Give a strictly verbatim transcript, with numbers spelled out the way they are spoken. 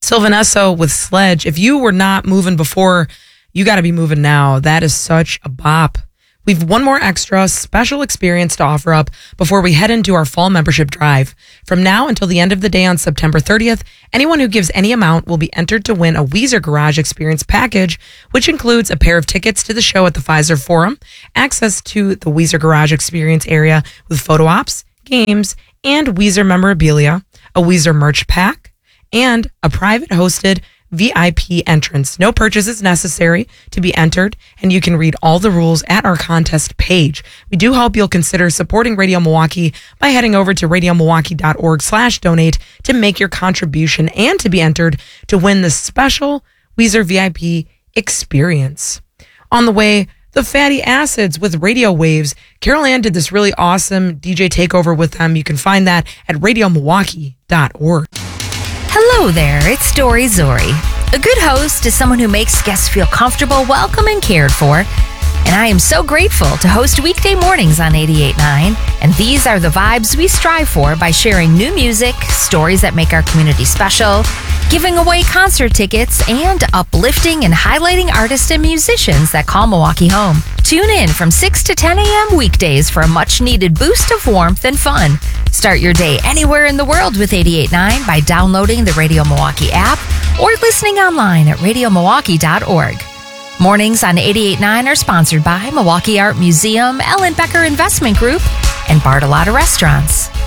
Sylvanesso with Sledge. If you were not moving before, you got to be moving now. That is such a bop. We've one more extra special experience to offer up before we head into our fall membership drive. From now until the end of the day on September thirtieth, anyone who gives any amount will be entered to win a Weezer Garage Experience package, which includes a pair of tickets to the show at the Pfizer Forum, access to the Weezer Garage Experience area with photo ops, games, and Weezer memorabilia, a Weezer merch pack, and a private hosted V I P entrance. No purchase is necessary to be entered, and you can read all the rules at our contest page. We do hope you'll consider supporting Radio Milwaukee by heading over to radiomilwaukee.org slash donate to make your contribution and to be entered to win the special Weezer V I P experience. On the way, the Fatty Acids with Radio Waves. Carol Ann did this really awesome D J takeover with them. You can find that at radiomilwaukee dot org. Hello there, it's Dory Zori. A good host is someone who makes guests feel comfortable, welcome, and cared for. And I am so grateful to host weekday mornings on eighty-eight point nine. And these are the vibes we strive for by sharing new music, stories that make our community special, giving away concert tickets, and uplifting and highlighting artists and musicians that call Milwaukee home. Tune in from six to ten a.m. weekdays for a much-needed boost of warmth and fun. Start your day anywhere in the world with eighty-eight point nine by downloading the Radio Milwaukee app or listening online at radio milwaukee dot org. Mornings on eighty-eight point nine are sponsored by Milwaukee Art Museum, Ellen Becker Investment Group, and Bartolotta Restaurants.